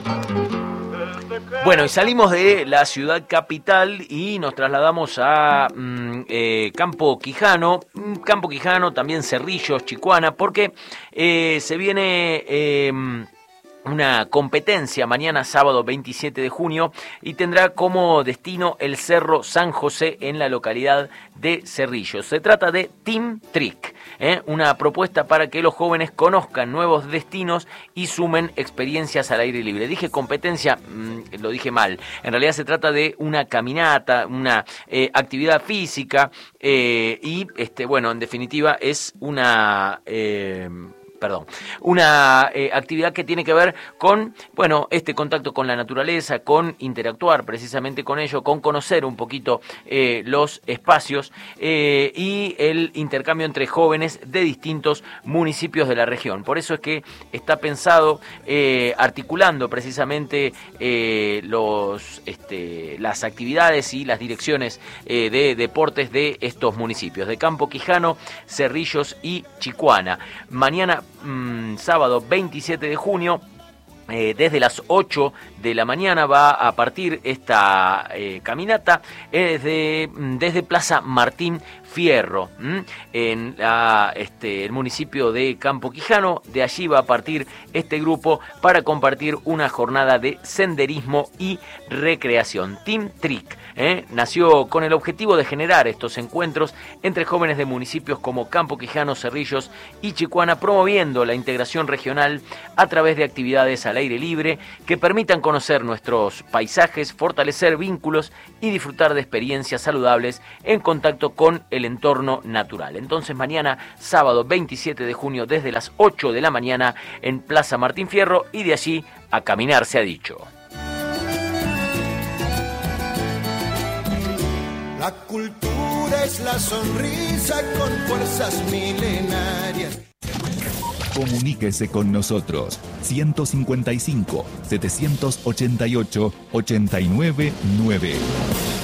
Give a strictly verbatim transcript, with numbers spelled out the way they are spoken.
Bueno, y salimos de la ciudad capital y nos trasladamos a mm, eh, Campo Quijano, Campo Quijano, también Cerrillos, Chicuana, porque eh, se viene... Eh, una competencia mañana sábado veintisiete de junio y tendrá como destino el Cerro San José en la localidad de Cerrillos. Se trata de Team Trick, ¿eh? Una propuesta para que los jóvenes conozcan nuevos destinos y sumen experiencias al aire libre. Dije competencia, mmm, lo dije mal. En realidad se trata de una caminata, una eh, actividad física eh, y, este, bueno, en definitiva es una... Eh, Perdón, una eh, actividad que tiene que ver con, bueno, este contacto con la naturaleza, con interactuar precisamente con ello, con conocer un poquito eh, los espacios eh, y el intercambio entre jóvenes de distintos municipios de la región. Por eso es que está pensado eh, articulando precisamente eh, los, este, las actividades y las direcciones eh, de deportes de estos municipios, de Campo Quijano, Cerrillos y Chicuana. Mañana Mm, sábado veintisiete de junio, eh, desde las ocho de la mañana va a partir esta eh, caminata eh, desde, desde Plaza Martín Fierro, ¿m? en la, este, el municipio de Campo Quijano. De allí va a partir este grupo para compartir una jornada de senderismo y recreación. Team Trick ¿eh? nació con el objetivo de generar estos encuentros entre jóvenes de municipios como Campo Quijano, Cerrillos y Chicuana, promoviendo la integración regional a través de actividades al aire libre que permitan conocer nuestros paisajes, fortalecer vínculos y disfrutar de experiencias saludables en contacto con el entorno natural. Entonces mañana sábado veintisiete de junio desde las ocho de la mañana en Plaza Martín Fierro y de allí a caminar se ha dicho. La cultura es la sonrisa con fuerzas milenarias. Comuníquese con nosotros ciento cincuenta y cinco, setecientos ochenta y ocho, ochenta y nueve nueve.